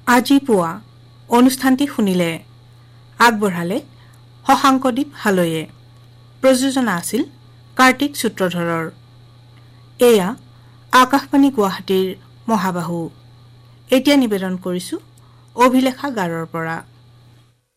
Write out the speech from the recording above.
আজি পুৱা অনুষ্ঠানটি শুনিলে আগবঢ়ালে শশাংকদীপ হালৈয়ে প্ৰযোজনা আছিল কাৰ্তিক সূত্ৰধৰৰ এয়া আকাশবাণী গুৱাহাটীৰ মহাবাহু এতিয়া নিবেদন কৰিছো অভিলেখা গাৰৰ পৰা